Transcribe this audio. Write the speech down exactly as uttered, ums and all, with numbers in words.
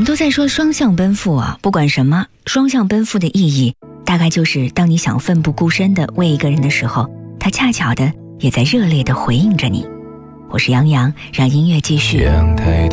们都在说双向奔赴啊，不管什么，双向奔赴的意义大概就是当你想奋不顾身的为一个人的时候，他恰巧的也在热烈的回应着你。我是杨洋，让音乐继续。 阳台